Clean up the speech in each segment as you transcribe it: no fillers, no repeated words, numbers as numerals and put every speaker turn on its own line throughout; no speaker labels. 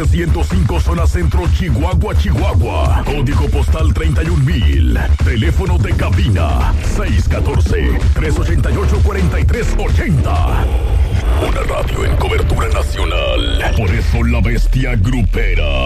705 zona centro, Chihuahua, Chihuahua. Código postal 31,000. Teléfono de cabina 614-388-4380. Una radio en cobertura nacional. Por eso la bestia grupera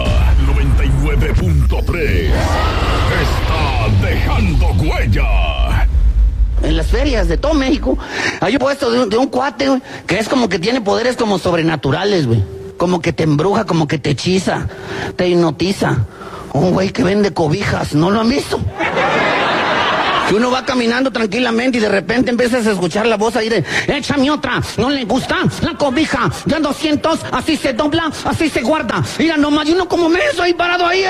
99.3 está dejando huella.
En las ferias de todo México hay un puesto de un cuate, güey, que es como que tiene poderes como sobrenaturales, güey. Como que te embruja, como que te hechiza, te hipnotiza. Un güey que vende cobijas, ¿no lo han visto? Que uno va caminando tranquilamente y de repente empiezas a escuchar la voz ahí de échame otra, ¿no le gusta? La cobija, ya 200, así se dobla, así se guarda. Mira nomás, y uno como menso ahí parado ahí.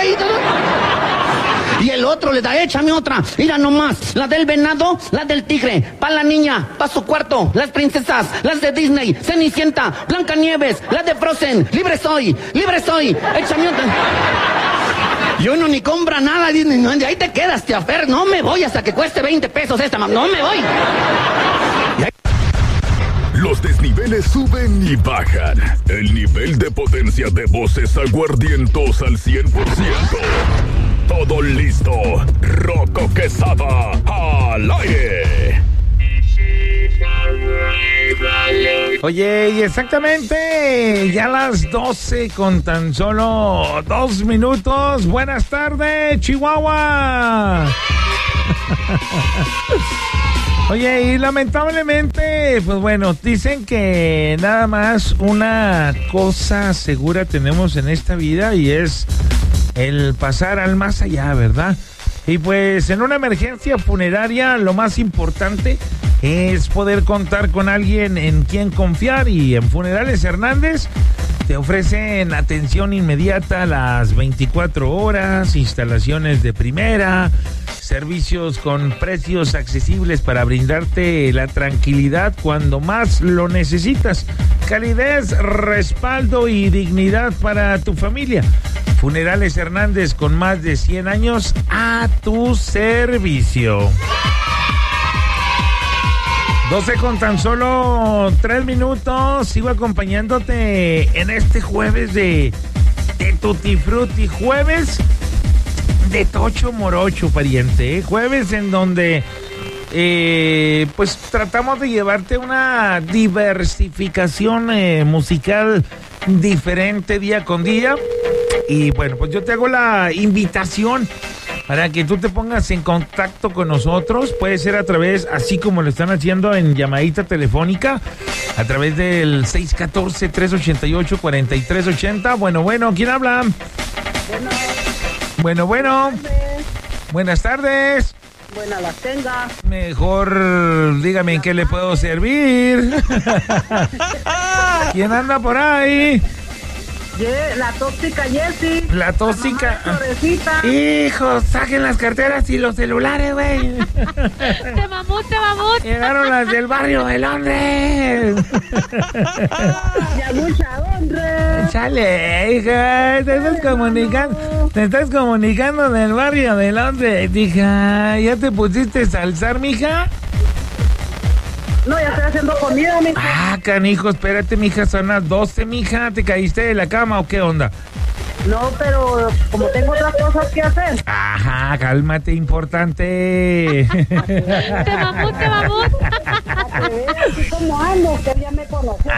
Y el otro le da, échame otra, mira nomás, la del venado, la del tigre, pa' la niña, pa' su cuarto, las princesas, las de Disney, Cenicienta, Blancanieves, la de Frozen, libre soy, échame otra. Y uno ni compra nada, de ahí te quedas, te afer, no me voy hasta que cueste 20 pesos esta, no me voy.
Los desniveles suben y bajan. El nivel de potencia de voces aguardientos al 100%. Todo listo. Rocco Quesada al aire.
Oye, y exactamente, ya las 12 con tan solo 2 minutos. Buenas tardes, Chihuahua. Oye, y lamentablemente, pues bueno, dicen que nada más una cosa segura tenemos en esta vida y es el pasar al más allá, ¿verdad? Y pues en una emergencia funeraria lo más importante es poder contar con alguien en quien confiar, y en Funerales Hernández te ofrecen atención inmediata a las 24 horas, instalaciones de primera, servicios con precios accesibles para brindarte la tranquilidad cuando más lo necesitas, calidez, respaldo y dignidad para tu familia. Funerales Hernández, con más de 100 años a tu servicio. 12 con tan solo 3 minutos. Sigo acompañándote en este jueves de Tutti Frutti. Jueves de Tocho Morocho, pariente. Jueves en donde pues tratamos de llevarte una diversificación musical diferente día con día. Y bueno, pues yo te hago la invitación para que tú te pongas en contacto con nosotros. Puede ser a través, así como lo están haciendo en llamadita telefónica, a través del 614-388-4380. Bueno, ¿quién habla? Bueno. Buenas tardes.
Buenas las tengas.
Mejor dígame en qué le puedo servir. ¿Quién anda por ahí?
La tóxica Jessie.
La tóxica.
Hijo,
saquen las carteras y los celulares, güey.
Te mamut.
Llegaron las del barrio de Londres.
Ya mucha honra.
Chale, hija, te estás comunicando del barrio de Londres, hija. ¿Ya te pusiste a salsar, mija?
No, ya estoy haciendo comida, mija.
Ah, canijo, espérate, mija, son las 12, mija. ¿Te caíste de la cama o qué onda?
No, pero como tengo otras cosas que hacer.
Ajá, cálmate, importante.
Te mamut.
Así como ando, que ya me conoció.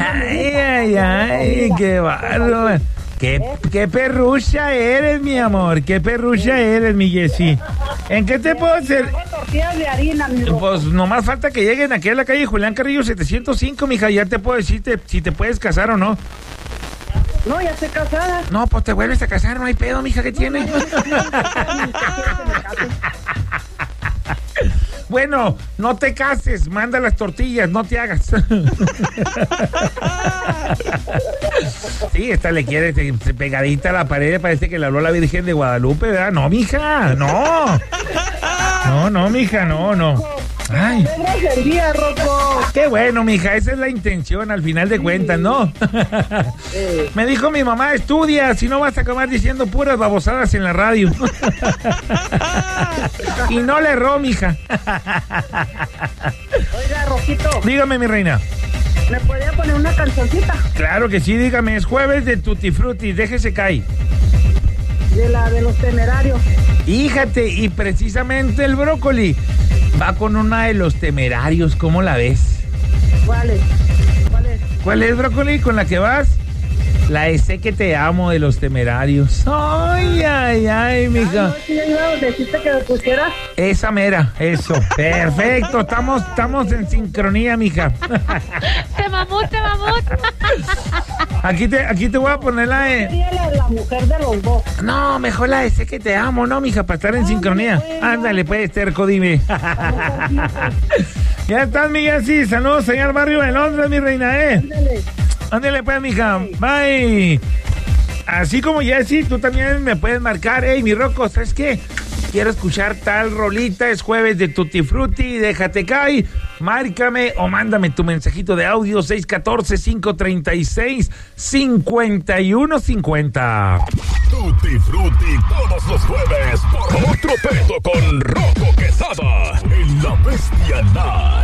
Ay, qué bárbaro. ¿Qué perrucha eres, mi amor? ¿Qué perrucha eres, mi Jessie? ¿En qué te puedo hacer?
Tortillas de harina, mi amor.
Pues nomás falta que lleguen aquí a la calle Julián Carrillo 705, mija. Ya te puedo decir si te puedes casar o no.
No, ya estoy casada.
No, pues te vuelves a casar, no hay pedo, mija, ¿qué tiene? Bueno, no te cases, manda las tortillas, no te hagas. Sí, esta le quiere pegadita a la pared, parece que le habló la Virgen de Guadalupe, ¿verdad? No, mija, no. No, mija, no. Ay. Qué bueno, mija, esa es la intención al final de cuentas, ¿no? Me dijo mi mamá, estudia, si no vas a acabar diciendo puras babosadas en la radio. Y no le erró, mija.
Oiga, Rojito.
Dígame, mi reina.
¿Me podría poner una cancioncita?
Claro que sí, dígame, es jueves de Tutti Frutti, déjese caer.
De la de los Temerarios.
Híjate, y precisamente el brócoli va con una de los Temerarios, ¿cómo la ves?
¿Cuál es?
¿Cuál es, brócoli, con la que vas? La de Sé que te amo de los Temerarios. Ay, mija.
No, sí, iba a decirte que me pusieras.
Esa mera, eso. Perfecto, estamos en sincronía, mija.
Te mamut.
Aquí te voy a poner la de...
Sería la mujer de los dos.
No, mejor la de Sé que te amo, ¿no, mija? Para estar en sincronía. Ándale, pues, terco, dime. Ya estás, Miguel, sí. Saludos, señor Barrio de Londres, mi reina, Ándale, pues, mija. Bye. Así como Jessy, tú también me puedes marcar. Hey, mi Rocco, ¿sabes qué? Quiero escuchar tal rolita, es jueves de Tutti Frutti, déjate caer, márcame o mándame tu mensajito de audio 614-536-5150.
Tutti Frutti todos los jueves por otro pedo con Rocco Quesada en La Bestia Night.